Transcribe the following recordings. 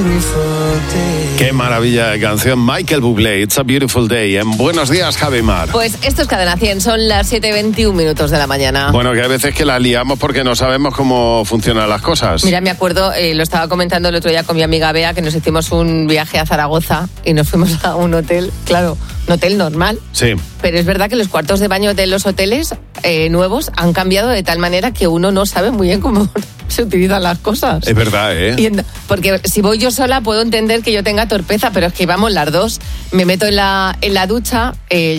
Qué maravilla de canción. Michael Bublé, It's a Beautiful Day. En Buenos Días, Javi Mar. Pues esto es Cadena 100, son las 7:21 de la mañana. Bueno, que hay veces que la liamos porque no sabemos cómo funcionan las cosas. Mira, me acuerdo, lo estaba comentando el otro día con mi amiga Bea, que nos hicimos un viaje a Zaragoza y nos fuimos a un hotel, claro, un hotel normal. Sí. Pero es verdad que los cuartos de baño de los hoteles nuevos han cambiado de tal manera que uno no sabe muy bien cómo se utilizan las cosas. Es verdad, ¿eh? Porque si voy yo sola puedo entender que yo tenga torpeza, pero es que vamos las dos. Me meto en la ducha,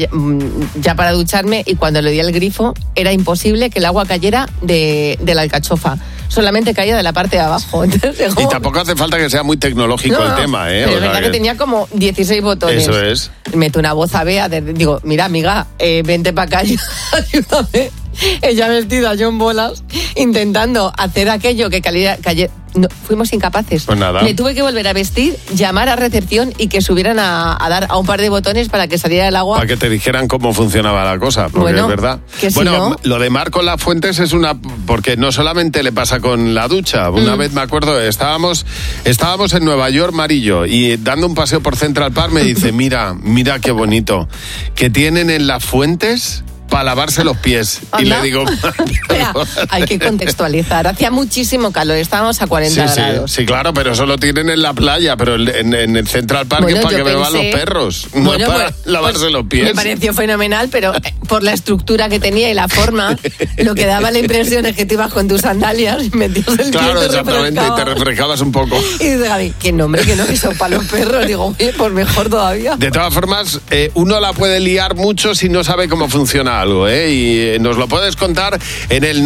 ya para ducharme, y cuando le di al grifo era imposible que el agua cayera de la alcachofa. Solamente caía de la parte de abajo. Entonces, y tampoco hace falta que sea muy tecnológico el tema, ¿eh? Pero es verdad que tenía como 16 botones. Eso es. Meto una voz a Bea, digo, mira, amiga, vente para acá, ayúdame. Ella vestida, yo en bolas, intentando hacer aquello que no, fuimos incapaces. Pues nada. Me tuve que volver a vestir, llamar a recepción y que subieran a dar a un par de botones para que saliera el agua. Para que te dijeran cómo funcionaba la cosa, porque bueno, es verdad. Bueno, no. Lo de Mar con las fuentes es porque no solamente le pasa con la ducha. Una vez me acuerdo, estábamos en Nueva York, Mar y yo, y dando un paseo por Central Park me dice, mira qué bonito, que tienen en las fuentes para lavarse los pies. ¿Anda? Y le digo... Espera, hay que contextualizar. Hacía muchísimo calor, estábamos a 40 grados. Sí, claro, pero eso lo tienen en la playa, pero en el Central Park es para que beban los perros, no es para lavarse los pies. Me pareció fenomenal, pero por la estructura que tenía y la forma, lo que daba la impresión es que te ibas con tus sandalias y metías el pie. Claro, exactamente, y te refrescabas un poco. Y dice Gaby, que no, que son para los perros. Digo, oye, pues mejor todavía. De todas formas, uno la puede liar mucho si no sabe cómo funciona algo, ¿eh? Y nos lo puedes contar en el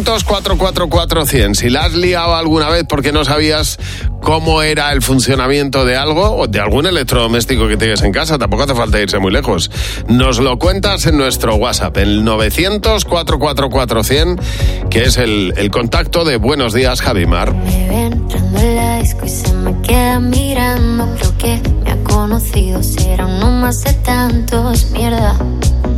900-444-100. Si la has liado alguna vez porque no sabías cómo era el funcionamiento de algo o de algún electrodoméstico que tienes en casa, tampoco hace falta irse muy lejos. Nos lo cuentas en nuestro WhatsApp, el 900-444-100, que es el contacto de Buenos Días, Javi Mar. Me ve entrando en la disco y se me queda mirando. Creo que me ha conocido, será uno más de tantos, mierda.